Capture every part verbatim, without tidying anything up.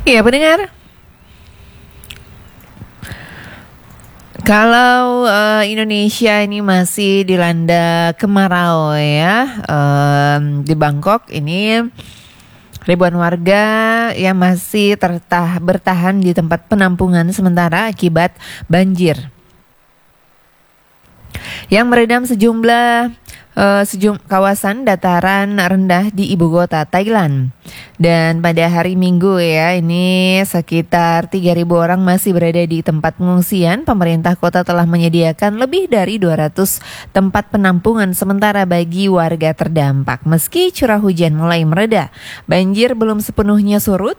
Iya, pendengar. Kalau uh, Indonesia ini masih dilanda kemarau ya, um, di Bangkok ini ribuan warga yang masih tertah bertahan di tempat penampungan sementara akibat banjir yang merendam sejumlah uh, sejum kawasan dataran rendah di ibu kota Thailand. Dan pada hari Minggu ya, ini sekitar tiga ribu orang masih berada di tempat pengungsian. Pemerintah kota telah menyediakan lebih dari dua ratus tempat penampungan sementara bagi warga terdampak. Meski curah hujan mulai mereda, banjir belum sepenuhnya surut.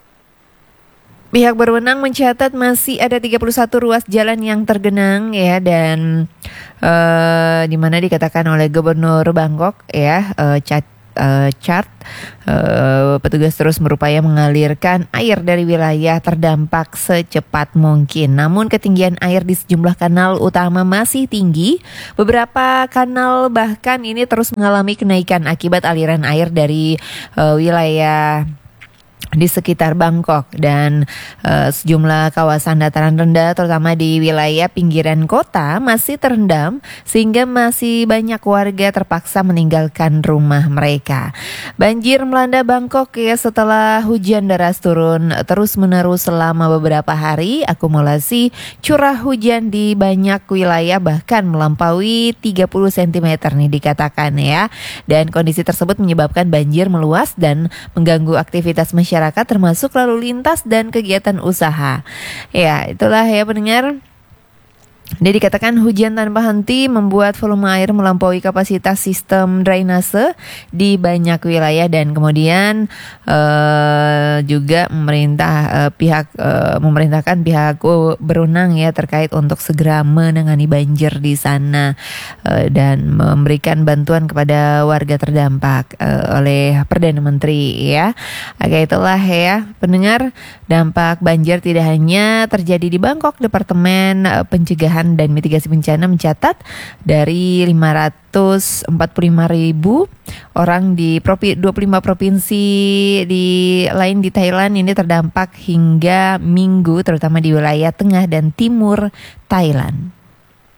Pihak berwenang mencatat masih ada tiga puluh satu ruas jalan yang tergenang ya, dan uh, di mana dikatakan oleh Gubernur Bangkok ya, uh, Chat uh, Chart uh, petugas terus berupaya mengalirkan air dari wilayah terdampak secepat mungkin. Namun ketinggian air di sejumlah kanal utama masih tinggi. Beberapa kanal bahkan ini terus mengalami kenaikan akibat aliran air dari uh, wilayah di sekitar Bangkok dan uh, sejumlah kawasan dataran rendah terutama di wilayah pinggiran kota masih terendam sehingga masih banyak warga terpaksa meninggalkan rumah mereka. Banjir melanda Bangkok ya setelah hujan deras turun terus-menerus selama beberapa hari. Akumulasi curah hujan di banyak wilayah bahkan melampaui tiga puluh sentimeter nih dikatakan ya. Dan kondisi tersebut menyebabkan banjir meluas dan mengganggu aktivitas masyarakat termasuk lalu lintas dan kegiatan usaha. Ya, itulah ya pendengar. Jadi dikatakan hujan tanpa henti membuat volume air melampaui kapasitas sistem drainase di banyak wilayah dan kemudian uh, juga memerintah uh, pihak uh, memerintahkan pihak berwenang ya terkait untuk segera menangani banjir di sana uh, dan memberikan bantuan kepada warga terdampak uh, oleh Perdana Menteri ya. Oke, itulah ya pendengar, dampak banjir tidak hanya terjadi di Bangkok. Departemen uh, Pencegahan dan Mitigasi Bencana mencatat dari lima ratus empat puluh lima ribu orang di dua puluh lima provinsi di lain di Thailand ini terdampak hingga Minggu, terutama di wilayah tengah dan timur Thailand.